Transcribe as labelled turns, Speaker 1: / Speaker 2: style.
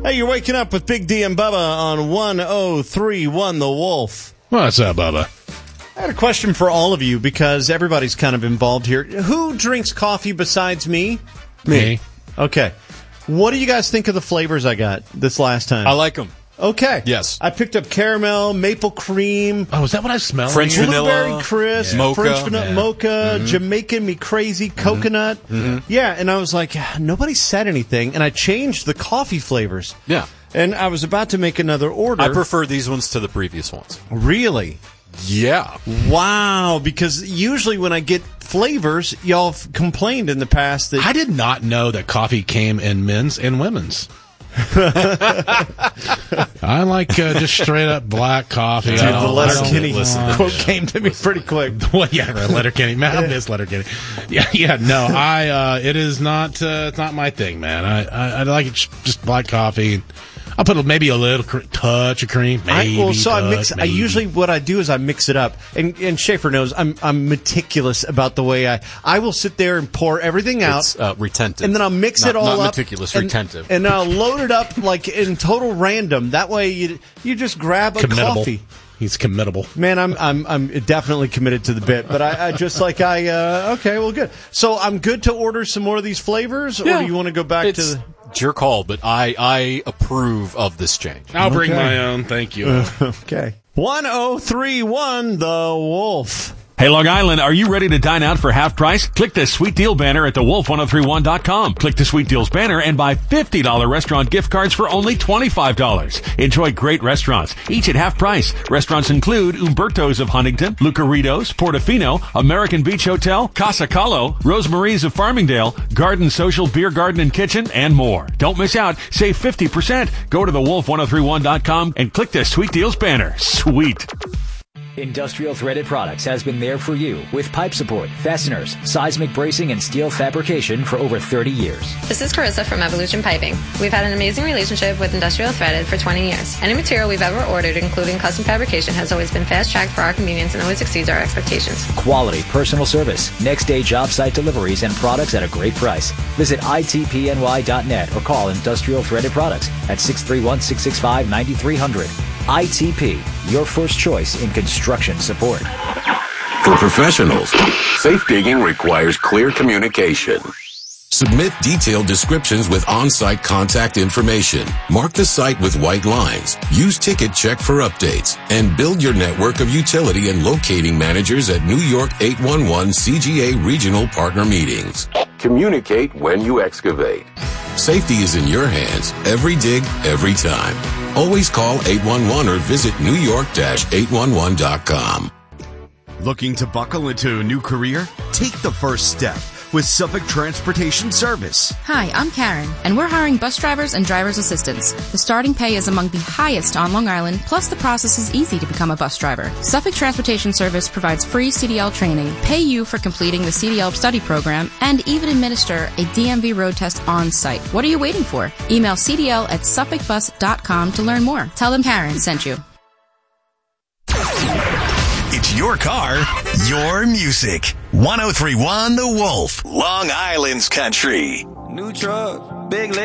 Speaker 1: Hey, you're waking up with Big D and Bubba on 103.1 The Wolf.
Speaker 2: What's up, Bubba?
Speaker 1: I had a question for all of you because everybody's kind of involved here. Who drinks coffee besides me?
Speaker 2: Me.
Speaker 1: Okay. What do you guys think of the flavors I got this last time?
Speaker 3: I like them.
Speaker 1: Okay.
Speaker 3: Yes.
Speaker 1: I picked up caramel, maple cream.
Speaker 2: Oh, is that what I smell?
Speaker 3: French vanilla.
Speaker 1: Blueberry crisp,
Speaker 3: Mocha.
Speaker 1: French vanilla, mocha, Jamaican me crazy, coconut. Yeah, and I was like, nobody said anything, and I changed the coffee flavors.
Speaker 3: Yeah.
Speaker 1: And I was about to make another order.
Speaker 3: I prefer these ones to the previous ones.
Speaker 1: Really?
Speaker 3: Yeah.
Speaker 1: Wow, because usually when I get flavors, y'all have complained in the past that...
Speaker 2: I did not know that coffee came in men's and women's. I like just straight up black coffee.
Speaker 1: Dude, the Letterkenny quote
Speaker 3: this.
Speaker 1: came to me pretty quick.
Speaker 2: Well, yeah, Letterkenny. Man, I miss Letterkenny. Yeah, no, it is not, it's not my thing, man. I like it just black coffee. I'll put maybe a little touch of cream. Maybe.
Speaker 1: I usually what I do is I mix it up, and Schaefer knows I'm meticulous about the way I will sit there and pour everything out.
Speaker 3: It's retentive,
Speaker 1: and then I'll mix it all
Speaker 3: not
Speaker 1: up.
Speaker 3: Meticulous,
Speaker 1: and,
Speaker 3: retentive,
Speaker 1: and I'll load it up like in total random. That way you just grab a coffee.
Speaker 2: He's committable.
Speaker 1: Man, I'm definitely committed to the bit, but I just like okay, well, good. So I'm good to order some more of these flavors, or do you want to go back to the...
Speaker 3: It's your call, but I approve of this change.
Speaker 2: I'll bring my own. Thank you.
Speaker 1: Okay. 103.1 The Wolf.
Speaker 4: Hey, Long Island, are you ready to dine out for half price? Click the Sweet Deal banner at thewolf1031.com. Click the Sweet Deals banner and buy $50 restaurant gift cards for only $25. Enjoy great restaurants, each at half price. Restaurants include Umberto's of Huntington, Lucaritos, Portofino, American Beach Hotel, Casa Calo, Rosemary's of Farmingdale, Garden Social Beer Garden and Kitchen, and more. Don't miss out. Save 50%. Go to thewolf1031.com and click the Sweet Deals banner. Sweet.
Speaker 5: Industrial Threaded Products has been there for you with pipe support, fasteners, seismic bracing, and steel fabrication for over 30 years.
Speaker 6: This is Carissa from Evolution Piping. We've had an amazing relationship with Industrial Threaded for 20 years. Any material we've ever ordered, including custom fabrication, has always been fast-tracked for our convenience and always exceeds our expectations.
Speaker 5: Quality personal service, next-day job site deliveries, and products at a great price. Visit itpny.net or call Industrial Threaded Products at 631-665-9300. ITP, your first choice in construction support.
Speaker 7: For professionals, safe digging requires clear communication. Submit detailed descriptions with on-site contact information. Mark the site with white lines. Use Ticket Check for updates. And build your network of utility and locating managers at New York 811 CGA Regional Partner Meetings. Communicate when you excavate. Safety is in your hands. Every dig, every time. Always call 811 or visit newyork-811.com.
Speaker 8: Looking to buckle into a new career? Take the first step with Suffolk Transportation Service.
Speaker 9: Hi, I'm Karen, and we're hiring bus drivers and driver's assistants. The starting pay is among the highest on Long Island, plus the process is easy to become a bus driver. Suffolk Transportation Service provides free CDL training, pay you for completing the CDL study program, and even administer a DMV road test on site. What are you waiting for? Email cdl@suffolkbus.com to learn more. Tell them Karen sent you.
Speaker 10: It's your car, your music. 103.1 The Wolf, Long Island's country.
Speaker 11: New truck, big